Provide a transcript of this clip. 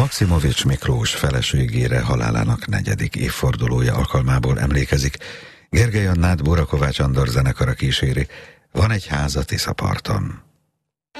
Maximovics Miklós feleségére halálának 4. évfordulója alkalmából emlékezik. Gergely Annát Bóra Kovács Andor zenekara kíséri. Van egy ház a Tiszaparton.